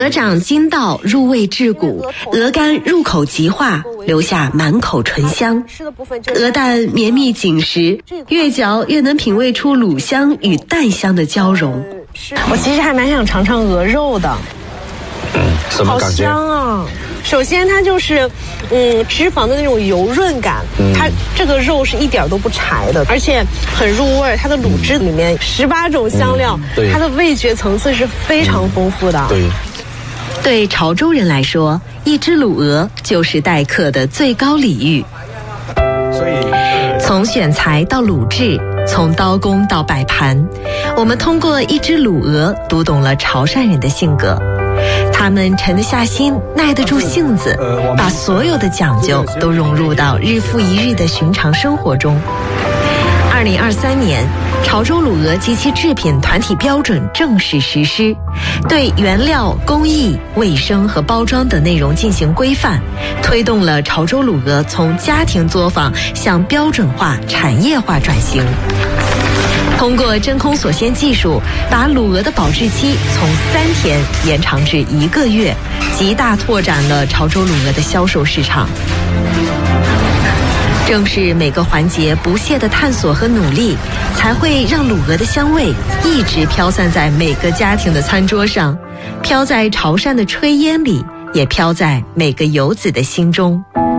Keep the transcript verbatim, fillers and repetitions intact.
鹅掌筋道，入味至骨，鹅肝入口即化，留下满口醇香。鹅蛋绵密紧实，越嚼越能品味出卤香与蛋香的交融。 我其实还蛮想尝尝鹅肉的。 嗯，什么感觉？ 好香啊！首先它就是，嗯，脂肪的那种油润感，嗯、它这个肉是一点都不柴的，而且很入味。它的卤汁里面十八种香料，嗯、它的味觉层次是非常丰富的。 嗯、对。 对潮州人来说，一只卤鹅就是待客的最高礼遇。 所以， 从选材到卤制，从刀工到摆盘，我们通过一只卤鹅读懂了潮汕人的性格。他们沉得下心，耐得住性子，把所有的讲究都融入到日复一日的寻常生活中。二零二三年，潮州卤鹅及其制品团体标准正式实施，对原料、工艺、卫生和包装等内容进行规范，推动了潮州卤鹅从家庭作坊向标准化、产业化转型。通过真空锁鲜技术，把卤鹅的保质期从三天延长至一个月，极大拓展了潮州卤鹅的销售市场。正是每个环节不懈的探索和努力，才会让卤鹅的香味一直飘散在每个家庭的餐桌上，飘在潮汕的炊烟里，也飘在每个游子的心中。